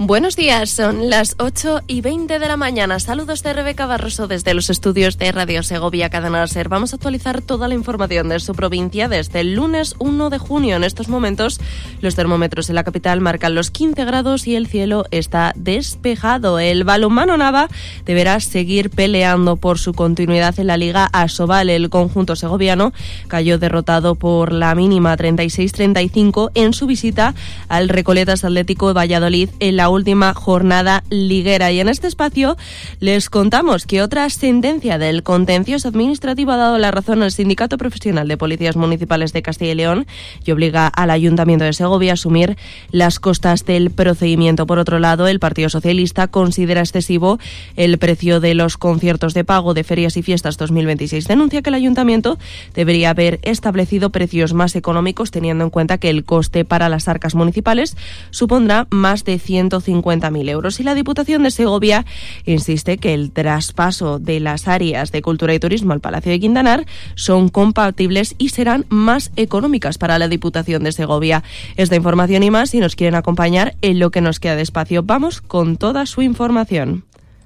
Buenos días, son las 8:20 de la mañana. Saludos de Rebeca Barroso desde los estudios de Radio Segovia Cadena Ser. Vamos a actualizar toda la información de su provincia desde el lunes 1 de junio. En estos momentos, los termómetros en la capital marcan los 15 grados y el cielo está despejado. El balonmano Nava deberá seguir peleando por su continuidad en la Liga Asobal. El conjunto segoviano cayó derrotado por la mínima 36-35 en su visita al Recoletas Atlético de Valladolid en la última jornada liguera. Y en este espacio les contamos que otra sentencia del contencioso administrativo ha dado la razón al Sindicato Profesional de Policías Municipales de Castilla y León y obliga al Ayuntamiento de Segovia a asumir las costas del procedimiento. Por otro lado, el Partido Socialista considera excesivo el precio de los conciertos de pago de ferias y fiestas 2026. Denuncia que el Ayuntamiento debería haber establecido precios más económicos, teniendo en cuenta que el coste para las arcas municipales supondrá más de 150.000 euros. Y la Diputación de Segovia insiste que el traspaso de las áreas de cultura y turismo al Palacio de Quintanar son compatibles y serán más económicas para la Diputación de Segovia. Esta información y más, si nos quieren acompañar en lo que nos queda de espacio, vamos con toda su información.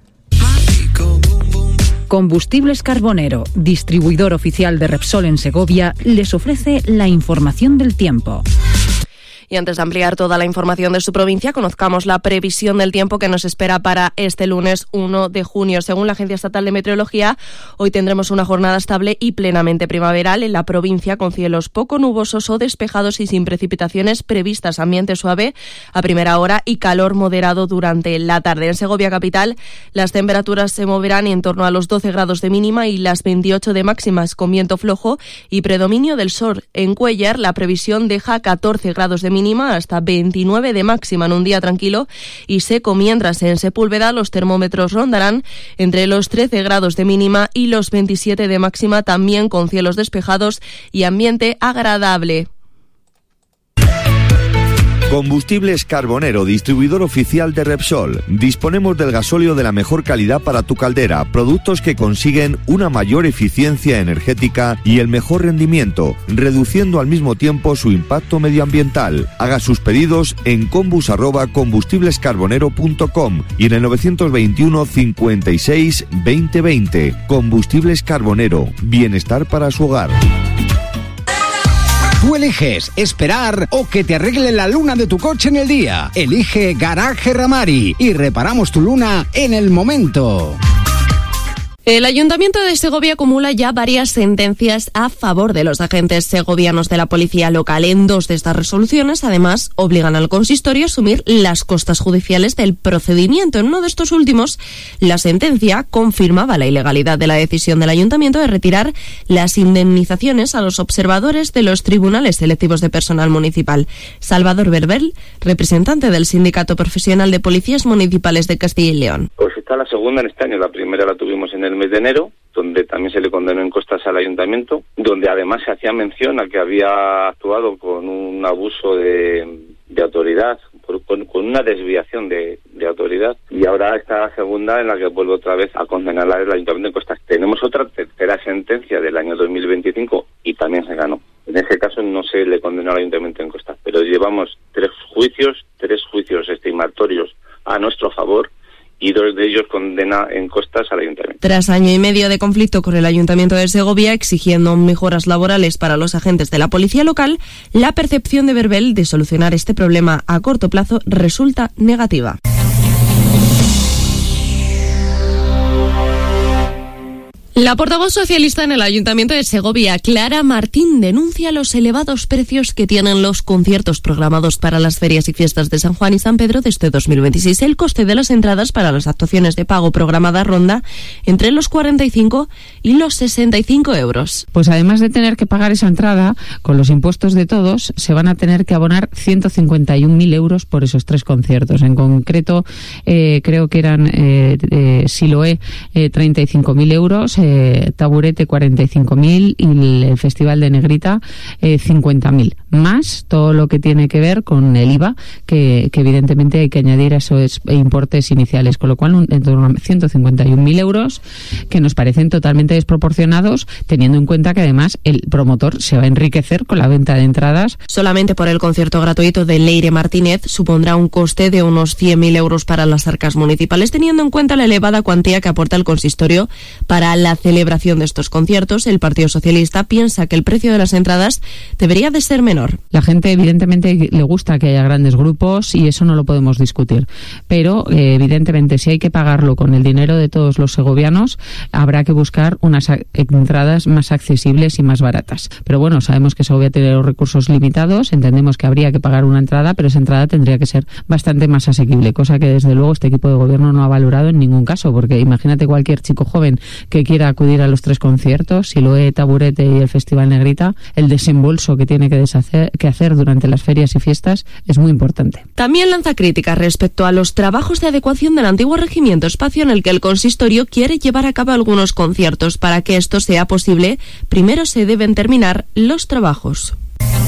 Combustibles Carbonero, distribuidor oficial de Repsol en Segovia, les ofrece la información del tiempo. Y antes de ampliar toda la información de su provincia, conozcamos la previsión del tiempo que nos espera para este lunes 1 de junio. Según la Agencia Estatal de Meteorología, hoy tendremos una jornada estable y plenamente primaveral en la provincia, con cielos poco nubosos o despejados y sin precipitaciones previstas, ambiente suave a primera hora y calor moderado durante la tarde. En Segovia capital, las temperaturas se moverán en torno a los 12 grados de mínima y las 28 de máximas, con viento flojo y predominio del sol. En Cuéllar, la previsión deja 14 grados de mínima hasta 29 de máxima en un día tranquilo y seco, mientras en Sepúlveda los termómetros rondarán entre los 13 grados de mínima y los 27 de máxima, también con cielos despejados y ambiente agradable. Combustibles Carbonero, distribuidor oficial de Repsol. Disponemos del gasóleo de la mejor calidad para tu caldera, productos que consiguen una mayor eficiencia energética y el mejor rendimiento, reduciendo al mismo tiempo su impacto medioambiental. Haga sus pedidos en combus@combustiblescarbonero.com y en el 921 56 2020. Combustibles Carbonero, bienestar para su hogar. Tú eliges esperar o que te arregle la luna de tu coche en el día. Elige Garaje Ramari y reparamos tu luna en el momento. El Ayuntamiento de Segovia acumula ya varias sentencias a favor de los agentes segovianos de la policía local. En dos de estas resoluciones, además, obligan al consistorio a asumir las costas judiciales del procedimiento. En uno de estos últimos, la sentencia confirmaba la ilegalidad de la decisión del Ayuntamiento de retirar las indemnizaciones a los observadores de los tribunales selectivos de personal municipal. Salvador Berbel, representante del Sindicato Profesional de Policías Municipales de Castilla y León. Pues está la segunda en este año. La primera la tuvimos en el mes de enero, donde también se le condenó en costas al ayuntamiento, donde además se hacía mención a que había actuado con un abuso de autoridad, con una desviación de autoridad, y ahora está la segunda en la que vuelve otra vez a condenar al ayuntamiento en costas. Tenemos otra tercera sentencia del año 2025 y también se ganó. En ese caso no se le condenó al ayuntamiento en costas, pero llevamos tres juicios estimatorios a nuestro favor, y dos de ellos condena en costas al ayuntamiento. Tras año y medio de conflicto con el Ayuntamiento de Segovia exigiendo mejoras laborales para los agentes de la policía local, la percepción de Berbel de solucionar este problema a corto plazo resulta negativa. La portavoz socialista en el Ayuntamiento de Segovia, Clara Martín, denuncia los elevados precios que tienen los conciertos programados para las ferias y fiestas de San Juan y San Pedro desde 2026. El coste de las entradas para las actuaciones de pago programada ronda entre los 45 y los 65 euros. Pues además de tener que pagar esa entrada, con los impuestos de todos, se van a tener que abonar 151.000 euros por esos tres conciertos. En concreto, creo que eran Siloé 35.000 euros, Taburete 45.000 y el Festival de Negrita 50.000, más todo lo que tiene que ver con el IVA, que evidentemente hay que añadir a esos importes iniciales, con lo cual en torno a 151.000 euros, que nos parecen totalmente desproporcionados, teniendo en cuenta que además el promotor se va a enriquecer con la venta de entradas. Solamente por el concierto gratuito de Leire Martínez supondrá un coste de unos 100.000 euros para las arcas municipales, teniendo en cuenta la elevada cuantía que aporta el consistorio para la celebración de estos conciertos. El Partido Socialista piensa que el precio de las entradas debería de ser menor. La gente evidentemente le gusta que haya grandes grupos y eso no lo podemos discutir, pero evidentemente si hay que pagarlo con el dinero de todos los segovianos, habrá que buscar unas entradas más accesibles y más baratas. Pero bueno, sabemos que Segovia tiene los recursos limitados, entendemos que habría que pagar una entrada, pero esa entrada tendría que ser bastante más asequible, cosa que desde luego este equipo de gobierno no ha valorado en ningún caso, porque imagínate cualquier chico joven que quiera acudir a los 3 conciertos, Siloé, Taburete y el Festival Negrita, el desembolso que tiene que hacer durante las ferias y fiestas es muy importante. También lanza críticas respecto a los trabajos de adecuación del antiguo regimiento, espacio en el que el consistorio quiere llevar a cabo algunos conciertos. Para que esto sea posible, primero se deben terminar los trabajos.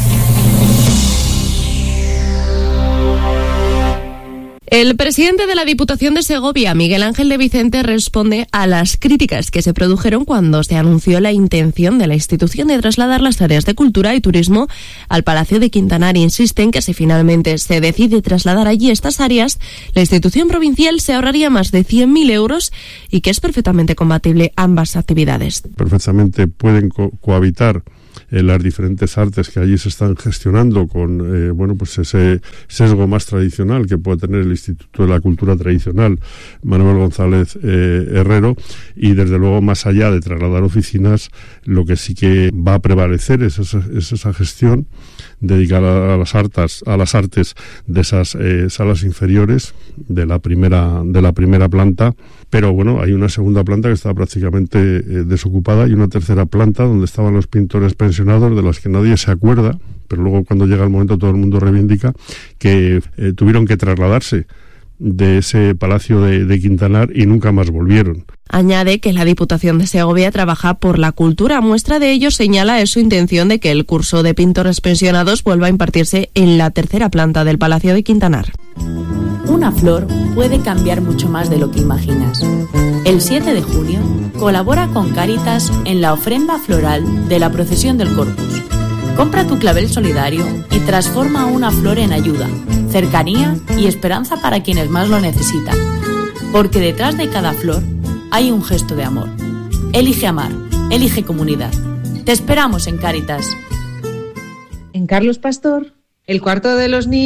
El presidente de la Diputación de Segovia, Miguel Ángel de Vicente, responde a las críticas que se produjeron cuando se anunció la intención de la institución de trasladar las áreas de cultura y turismo al Palacio de Quintanar. Insiste en que si finalmente se decide trasladar allí estas áreas, la institución provincial se ahorraría más de 100.000 euros y que es perfectamente compatible ambas actividades. Perfectamente pueden cohabitar las diferentes artes que allí se están gestionando con pues ese sesgo más tradicional que puede tener el Instituto de la Cultura Tradicional Manuel González Herrero, y desde luego más allá de trasladar oficinas, lo que sí que va a prevalecer es esa gestión dedicada a las artes de esas salas inferiores de la primera planta. Pero bueno, hay una segunda planta que está prácticamente desocupada y una tercera planta donde estaban los pintores pensionados, de los que nadie se acuerda, pero luego cuando llega el momento todo el mundo reivindica que tuvieron que trasladarse de ese Palacio de Quintanar y nunca más volvieron. Añade que la Diputación de Segovia trabaja por la cultura. Muestra de ello señala es su intención de que el curso de pintores pensionados vuelva a impartirse en la tercera planta del Palacio de Quintanar. Una flor puede cambiar mucho más de lo que imaginas. El 7 de junio colabora con Cáritas en la ofrenda floral de la procesión del Corpus. Compra tu clavel solidario y transforma una flor en ayuda, cercanía y esperanza para quienes más lo necesitan. Porque detrás de cada flor hay un gesto de amor. Elige amar, elige comunidad. Te esperamos en Cáritas. En Carlos Pastor, el cuarto de los niños.